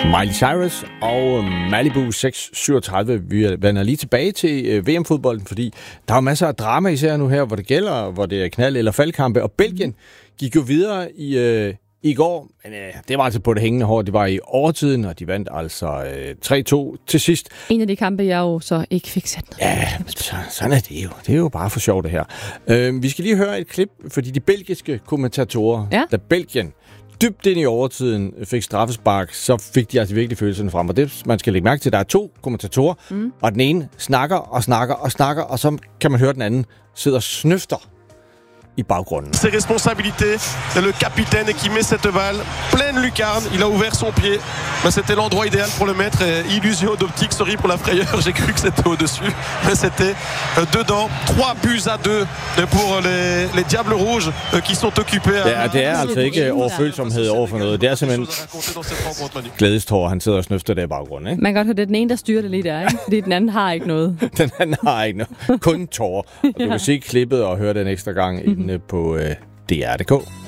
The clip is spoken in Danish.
Miley Cyrus og Malibu 637. Vi vender lige tilbage til VM-fodbolden, fordi der er masser af drama især nu her, hvor det gælder, hvor det er knald- eller faldkampe. Og Belgien gik jo videre i går, men det var altså på det hængende hår. Det var i overtiden, og de vandt altså 3-2 til sidst. En af de kampe, jeg jo så ikke fik sat. Ja, sådan er det jo. Det er jo bare for sjovt det her. Vi skal lige høre et klip, fordi de belgiske kommentatorer, da Belgien dybt ind i overtiden fik straffespark, så fik de altså virkelig følelserne frem. Og det, man skal lægge mærke til, der er 2 kommentatorer, og den ene snakker, og så kan man høre den anden sidder og snøfter i baggrunden. Ses responsabilités, le capitaine qui met cette balle pleine lucarne, il a ouvert son pied, mais c'était l'endroit idéal pour le mettre, et illusion d'optique, sorry pour la frayeur, j'ai cru que c'était au-dessus, mais c'était dedans. 3 buts à 2 pour les Diables Rouges qui sont occupés. Ja, det er altså ikke overfølsomhed over for noget, det er simpelthen glædestår, han sidder og snøfter der i baggrunden, ikke? Man kan godt høre, det er den ene, der styrer det lige der, ikke? Fordi den anden har ikke noget. Den anden har ikke noget, kun tårer. Du kan se klippet og høre den ekstra gang inde på DR.dk.